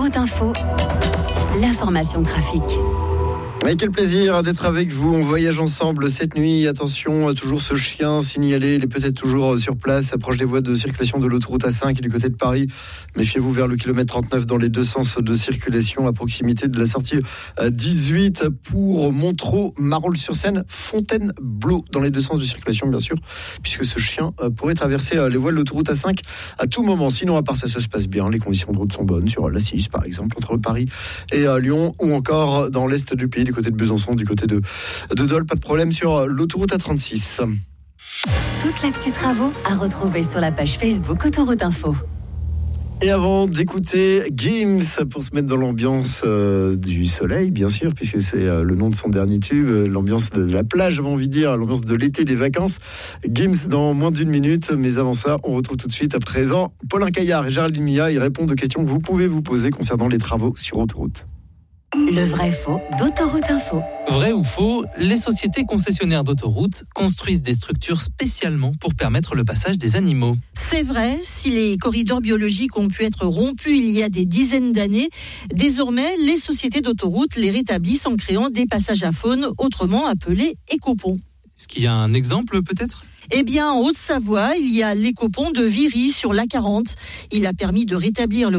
Autoroute Info, l'information trafic. Et quel plaisir d'être avec vous. On voyage ensemble cette nuit. Attention, toujours ce chien signalé. Il est peut-être toujours sur place, proche des voies de circulation de l'autoroute A5 et du côté de Paris. Méfiez-vous vers le kilomètre 39 dans les deux sens de circulation à proximité de la sortie 18 pour Montereau, Marolles-sur-Seine, Fontainebleau dans les deux sens de circulation bien sûr, puisque ce chien pourrait traverser les voies de l'autoroute A5 à tout moment. Sinon, à part ça se passe bien. Les conditions de route sont bonnes sur la 6 par exemple, entre Paris et Lyon, ou encore dans l'est du pays, du côté de Besançon, du côté de Dole. Pas de problème sur l'autoroute A36. Toute l'actu travaux à retrouver sur la page Facebook Autoroute Info. Et avant d'écouter Gims pour se mettre dans l'ambiance du soleil, bien sûr, puisque c'est le nom de son dernier tube, l'ambiance de la plage, j'avais envie de dire, l'ambiance de l'été, des vacances. Gims dans moins d'une minute, mais avant ça, on retrouve tout de suite à présent Paulin Caillard et Géraldine Mia. Ils répondent aux questions que vous pouvez vous poser concernant les travaux sur autoroute. Le vrai faux d'Autoroute Info. Vrai ou faux, les sociétés concessionnaires d'autoroutes construisent des structures spécialement pour permettre le passage des animaux. C'est vrai, si les corridors biologiques ont pu être rompus il y a des dizaines d'années, désormais les sociétés d'autoroutes les rétablissent en créant des passages à faune, autrement appelés écoponts. Est-ce qu'il y a un exemple peut-être ? Eh bien, en Haute-Savoie, il y a l'écopont de Viry sur l'A40. Il a permis de rétablir le